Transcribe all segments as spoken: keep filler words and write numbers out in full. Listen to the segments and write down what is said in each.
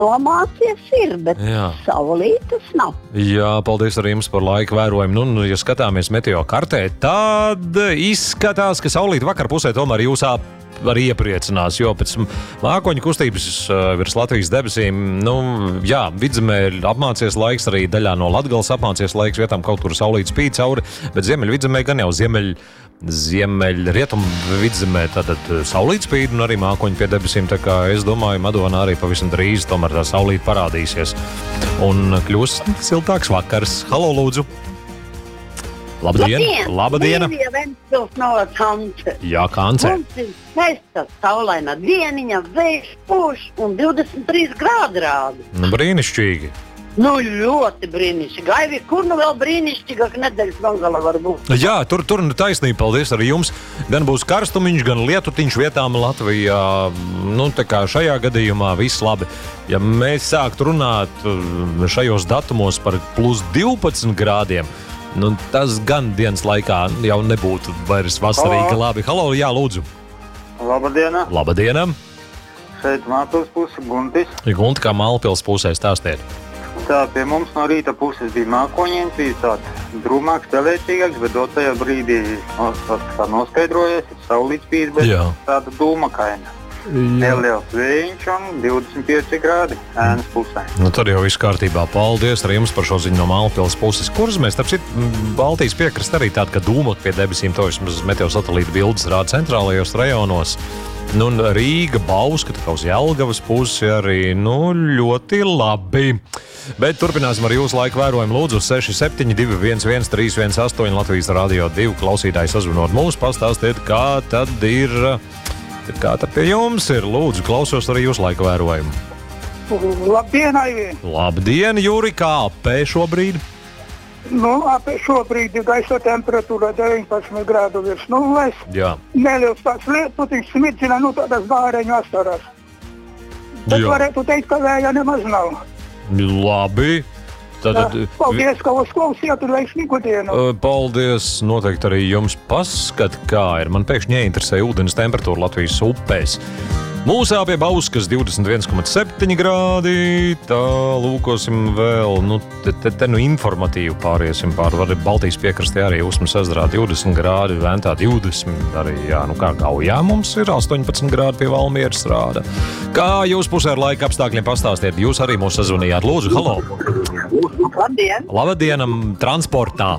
Domāties ir, bet Jā. saulītas nav. Jā, paldies arī jums par laika vērojumu. Nu, nu, ja skatāmies meteo kartē, tad izskatās, ka saulīta vakar pusē tomēr jūs ap arī iepriecinās, jo pēc mākoņu kustības uh, virs Latvijas debesīm, nu, jā, vidzemē ir apmācies laiks, arī daļā no Latgales apmācies laiks, vietām kaut kur saulīt spīd cauri, bet ziemeļu vidzemē gan jau ziemeļ, ziemeļ rietumu vidzemē tātad saulīt spīd un arī mākoņu pie debesīm, tā kā es domāju, Madonā arī pavisam drīz tomēr tā saulīt parādīsies un kļūs siltāks vakars. Halo, lūdzu! Labdien! Labdien! Labdien. Jā, Kance. Mums ir skaista saulaina dieniņa, vējš pūš un divdesmit trīs grādi rāda. Nu, brīnišķīgi. Nu, ļoti brīnišķīgi. Gaivi, kur nu vēl brīnišķīgāk nedēļas nogala var būt? Jā, tur, tur taisnība, paldies arī jums. Gan būs karstumiņš, gan lietutiņš vietām Latvijā. Nu, tā kā šajā gadījumā viss labi. Ja mēs sāktu runāt šajos datumos par plus divpadsmit grādiem, nu, tas gan dienas laikā jau nebūtu vairs vasarīgi labi. Halo, jā, lūdzu. Labadiena. Labadiena. Šeit Māpils puse, Guntis. Gunti, kā Mālpils pusē stāstiet. Tā, pie mums no rīta puses bija mākoņiens, bija tāds drūmāks, pelēcīgāks, bet dotajā brīdī tā noskaidrojies, ir saulīts pīs, bet Jā. tāda dūmakaina. Neliels vējiņš un divdesmit pieci grādi ēnas pusē. Nu, tad jau viss kārtībā. Paldies arī jums par šo ziņu no Mālpils puses. Kuras mēs, starp citu, Baltijas piekrasta arī tāda, ka dūmot pie debesīm, to vismaz meteosatelīta bildes rāda centrālajos rajonos. Nu, Rīga, Bauska, tā kā uz Jelgavas pusi arī, nu, ļoti labi. Bet turpināsim ar jūsu laiku vērojumu. Lūdzu, seši septiņi divi viens viens trīs viens astoņi Latvijas radio divi klausītāji sazvanot mūs, pastāstiet, kā tad ir... Kā tad pie jums ir? Lūdzu, klausos arī jūsu laika vērojumu. Labdien, Aivi! Labdien, Juri, kā apē šobrīd? Nu, apē šobrīd ir gaisa temperatūra deviņpadsmit grādu virs nulles. Jā. Neliels tāds lietutiņš smidzina, nu tādas bāreņu astaras. Bet Jā. varētu teikt, ka vēja nemaz nav. Labi. Tātad, paldies, ka uzklausījāt un veiksmīgu dienu. Paldies, noteikti arī jums paskat, kā ir. Man pēkšņi ieinteresēja ūdens temperatūra Latvijas upēs. Mūsā pie Bauskas divdesmit viens komats septiņi grādi, tā lūkosim vēl, nu, te, te, te nu informatīvi pāriesim pār, var Baltijas piekrastē arī Usmas ezerā divdesmit grādi, Ventā divdesmit, arī, jā, nu kā Gaujā mums ir astoņpadsmit grādi pie Valmieras rāda. Kā jūs pusē ar laika apstākļiem pastāstiet, jūs arī mūs sazvanījāt, lūdzu, halo! Labdien! Labdienam transportā!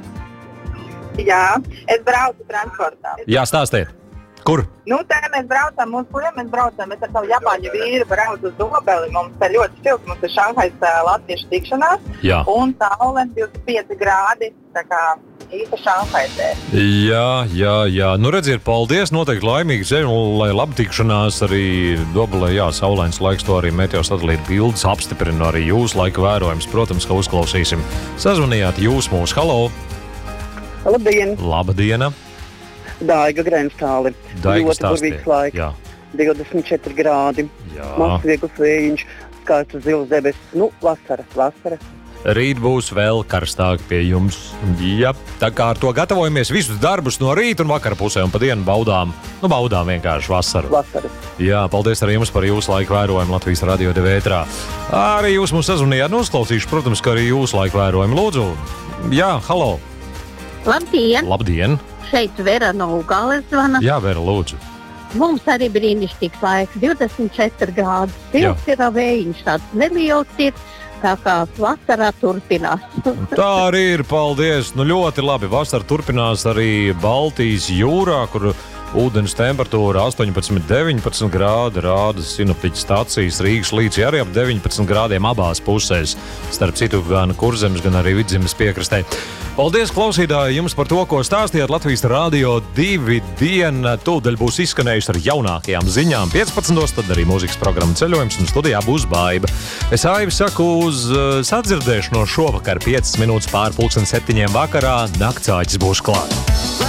Jā, es braucu transportā. Jā, stāstiet! Kur? Nu, tā mēs braucam, mūsu kuriem mēs braucam, mēs ar savu japāņu vīru braucu uz Dobeli, mums ir ļoti silts, mums ir Šanhais latviešu tikšanās, Jā. un saule divdesmit pieci grādi, tā kā īsta Šanhaisē. Jā, jā, jā, nu redziet, paldies, noteikti laimīgi ceļu, lai labi tikšanās arī Dobelē, jā, saulains laiks, to arī meteosatelīta bildes apstiprina arī jūsu laika vērojums, protams, ka uzklausīsim. Sazvanījāt jūs mūs, halo! Labdien! Labdiena! Daiga Grenstāli. Daiga ļoti burvīgs laiks. Jā. divdesmit četri grādi. Mazs viegls vējiņš, skaists zils debesis. Nu, vasaras, vasaras. Rīt būs vēl karstāk pie jums. Jā, tā kā ar to gatavojamies visus darbus no rīta un vakara pusē un pa dienu baudām. Nu, baudām vienkārši vasaru. Vasaras. Jā, paldies arī jums par jūsu laiku vērojumu Latvijas radio divi ētrā. Arī jūs mums sazvanījāt, nu, uzklausīšu, protams, ka arī jūsu laiku vērojumu. Lūdzu, jā, halo. Labdien! Labdien! Šeit Vera no Ugāles zvana. Jā, Vera, lūdzu. Mums arī brīnišķīgs laiks, divdesmit četri grādi. Silts ir vējiņš, tāds neliels ir, tā kā vasarā turpinās. Tā arī ir, paldies. Nu, ļoti labi. Vasara turpinās arī Baltijas jūrā, kur ūdens temperatūra astoņpadsmit deviņpadsmit grādi rāda sinoptiķa stācijas Rīgas līcī arī ap deviņpadsmit grādiem abās pusēs. Starp citu, gan Kurzemes, gan arī Vidzemes piekrastē. Paldies, klausītāji, jums par to, ko stāstījāt. Latvijas radio divi diena tūdaļ būs izskanējusi ar jaunākajām ziņām. piecpadsmitos tad arī mūzikas programma Ceļojums un studijā būs Baiba. Es Aivi saku uz uh, sadzirdēšanos šovakar piecas minūtes pār pulksten septiņiem vakarā. Naktsāķis būs klāt.